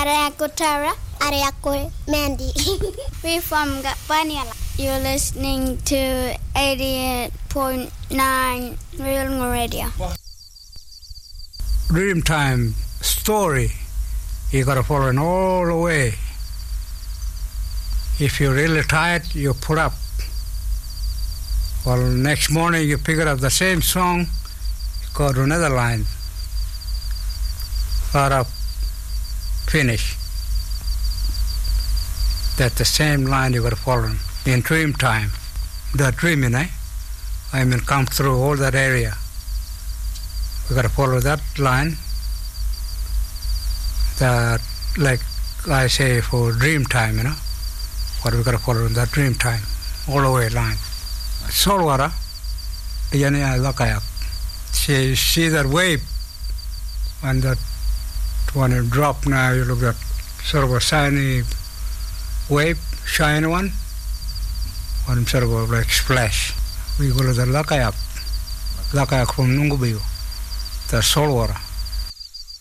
Areakotara, Areako Mandy. We're from Gapaniala. You're listening to 88.9 Real Radio. Dreamtime story. You gotta follow it all the way. If you're really tired, you put up. Well, next morning you pick up the same song, go to another line. Start up, finish. That's the same line you gotta follow. In dream time, the dreaming, come through all that area. We gotta follow that line. That, like I say, for dream time, what we gotta follow in that dream time, all the way line. Saltwater, see that wave, and that when it drop now, you look at sort of a shiny wave, shiny one, and sort of like splash. We go to the Lakayak from Nungubiu, the saltwater.